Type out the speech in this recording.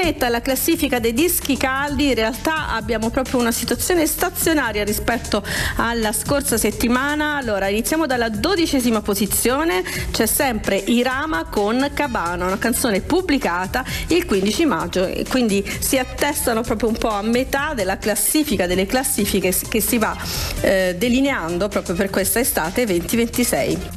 metta alla classifica dei dischi caldi in realtà abbiamo proprio una situazione stazionaria rispetto alla scorsa settimana. Allora iniziamo dalla 12ª posizione, c'è sempre Irama con Cabana, una canzone pubblicata il 15 maggio e quindi si attestano proprio un po' a metà della classifica delle classifiche che si va delineando proprio per questa estate 2026.